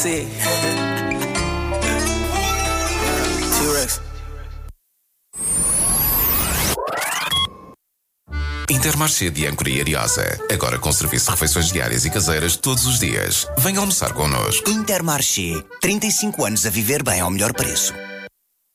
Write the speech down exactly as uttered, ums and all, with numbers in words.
Sim. T-Rex. Intermarché de Âncora e Ariosa. Agora com serviço de refeições diárias e caseiras todos os dias. Venha almoçar connosco. Intermarché. trinta e cinco anos a viver bem ao melhor preço.